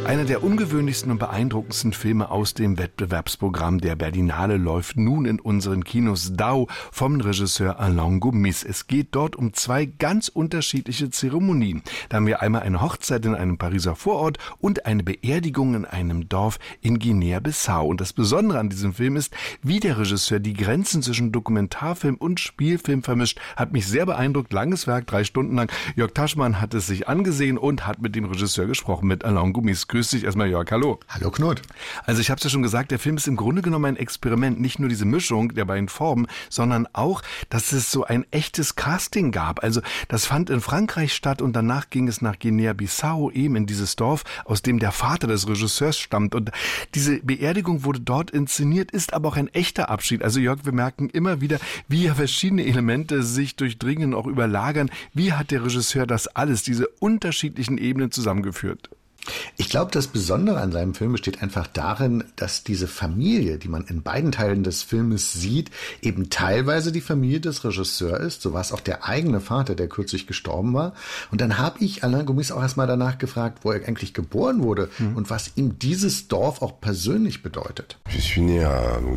Einer der ungewöhnlichsten und beeindruckendsten Filme aus dem Wettbewerbsprogramm der Berlinale läuft nun in unseren Kinos Dao vom Regisseur Alain Gomis. Es geht dort um zwei ganz unterschiedliche Zeremonien. Da haben wir einmal eine Hochzeit in einem Pariser Vorort und eine Beerdigung in einem Dorf in Guinea-Bissau. Und das Besondere an diesem Film ist, wie der Regisseur die Grenzen zwischen Dokumentarfilm und Spielfilm vermischt. Hat mich sehr beeindruckt. Langes Werk, 3 Stunden lang. Jörg Taschmann hat es sich angesehen und hat mit dem Regisseur gesprochen, mit Alain Gomis. Grüß dich erstmal, Jörg. Hallo. Hallo, Knut. Also ich habe es ja schon gesagt, der Film ist im Grunde genommen ein Experiment. Nicht nur diese Mischung der beiden Formen, sondern auch, dass es so ein echtes Casting gab. Also das fand in Frankreich statt und danach ging es nach Guinea-Bissau, eben in dieses Dorf, aus dem der Vater des Regisseurs stammt. Und diese Beerdigung wurde dort inszeniert, ist aber auch ein echter Abschied. Also Jörg, wir merken immer wieder, wie ja verschiedene Elemente sich durchdringen und auch überlagern. Wie hat der Regisseur das alles, diese unterschiedlichen Ebenen zusammengeführt? Ich glaube, das Besondere an seinem Film besteht einfach darin, dass diese Familie, die man in beiden Teilen des Filmes sieht, eben teilweise die Familie des Regisseurs ist. So war es auch der eigene Vater, der kürzlich gestorben war. Und dann habe ich Alain Gomis auch erstmal danach gefragt, wo er eigentlich geboren wurde und was ihm dieses Dorf auch persönlich bedeutet. Ich wurde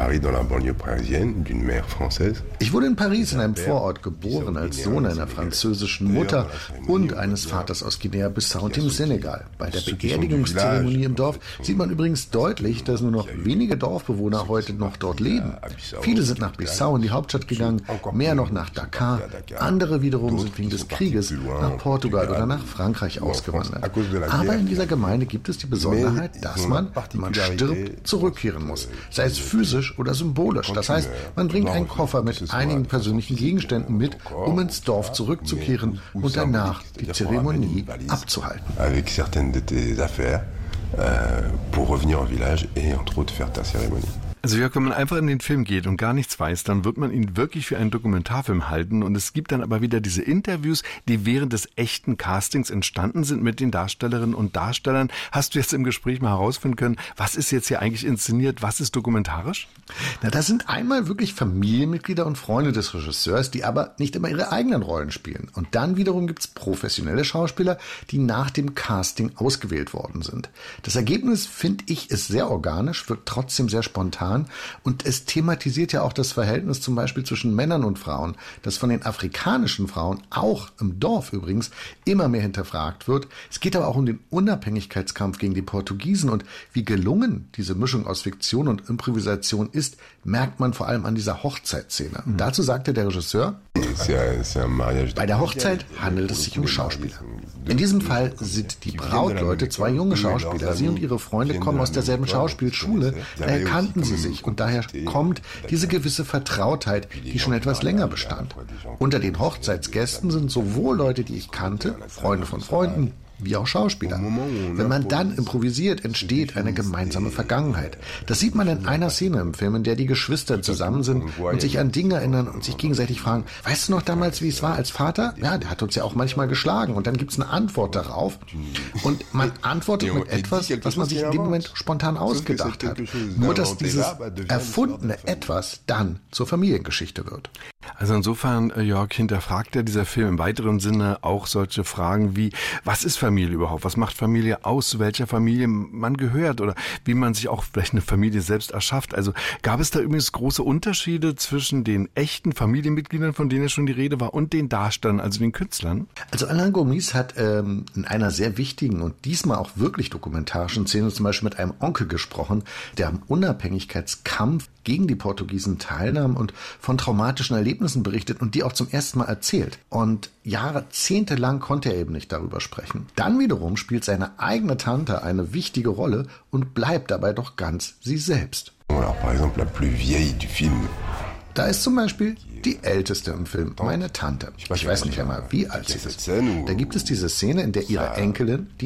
in Paris in einem Vorort geboren, als Sohn einer französischen Mutter und eines Vaters aus Guinea-Bissau und dem Senegal. Bei der Beerdigungszeremonie im Dorf sieht man übrigens deutlich, dass nur noch wenige Dorfbewohner heute noch dort leben. Viele sind nach Bissau in die Hauptstadt gegangen, mehr noch nach Dakar. Andere wiederum sind wegen des Krieges nach Portugal oder nach Frankreich ausgewandert. Aber in dieser Gemeinde gibt es die Besonderheit, dass man, wenn man stirbt, zurückkehren muss. Sei es physisch oder symbolisch. Das heißt, man bringt einen Koffer mit einigen persönlichen Gegenständen mit, um ins Dorf zurückzukehren und danach die Zeremonie abzuhalten. De tes affaires pour revenir au village et entre autres faire ta cérémonie. Also Jörg, wenn man einfach in den Film geht und gar nichts weiß, dann wird man ihn wirklich für einen Dokumentarfilm halten. Und es gibt dann aber wieder diese Interviews, die während des echten Castings entstanden sind mit den Darstellerinnen und Darstellern. Hast du jetzt im Gespräch mal herausfinden können, was ist jetzt hier eigentlich inszeniert, was ist dokumentarisch? Na, das sind einmal wirklich Familienmitglieder und Freunde des Regisseurs, die aber nicht immer ihre eigenen Rollen spielen. Und dann wiederum gibt's professionelle Schauspieler, die nach dem Casting ausgewählt worden sind. Das Ergebnis, finde ich, ist sehr organisch, wirkt trotzdem sehr spontan. Und es thematisiert ja auch das Verhältnis zum Beispiel zwischen Männern und Frauen, das von den afrikanischen Frauen, auch im Dorf übrigens, immer mehr hinterfragt wird. Es geht aber auch um den Unabhängigkeitskampf gegen die Portugiesen und wie gelungen diese Mischung aus Fiktion und Improvisation ist, merkt man vor allem an dieser Hochzeitsszene. Und dazu sagte der Regisseur: Bei der Hochzeit handelt es sich um Schauspieler. In diesem Fall sind die Brautleute 2 junge Schauspieler. Sie und ihre Freunde kommen aus derselben Schauspielschule, daher kannten sie sich und daher kommt diese gewisse Vertrautheit, die schon etwas länger bestand. Unter den Hochzeitsgästen sind sowohl Leute, die ich kannte, Freunde von Freunden, wie auch Schauspieler. Wenn man dann improvisiert, entsteht eine gemeinsame Vergangenheit. Das sieht man in einer Szene im Film, in der die Geschwister zusammen sind und sich an Dinge erinnern und sich gegenseitig fragen, weißt du noch damals, wie es war als Vater? Ja, der hat uns ja auch manchmal geschlagen. Und dann gibt es eine Antwort darauf. Und man antwortet mit etwas, was man sich in dem Moment spontan ausgedacht hat. Nur, dass dieses erfundene Etwas dann zur Familiengeschichte wird. Also insofern, Jörg, hinterfragt ja dieser Film im weiteren Sinne auch solche Fragen wie, was ist Familie überhaupt? Was macht Familie aus? Zu welcher Familie man gehört? Oder wie man sich auch vielleicht eine Familie selbst erschafft? Also gab es da übrigens große Unterschiede zwischen den echten Familienmitgliedern, von denen ja schon die Rede war, und den Darstellern, also den Künstlern? Also Alain Gomis hat in einer sehr wichtigen und diesmal auch wirklich dokumentarischen Szene zum Beispiel mit einem Onkel gesprochen, der am Unabhängigkeitskampf gegen die Portugiesen teilnahm und von traumatischen Erlebnissen berichtet und die auch zum ersten Mal erzählt. Und jahrzehntelang konnte er eben nicht darüber sprechen. Dann wiederum spielt seine eigene Tante eine wichtige Rolle und bleibt dabei doch ganz sie selbst. Da ist zum Beispiel die Älteste im Film, meine Tante. Ich weiß nicht einmal, wie alt sie ist. Da gibt es diese Szene, in der ihre Enkelin, die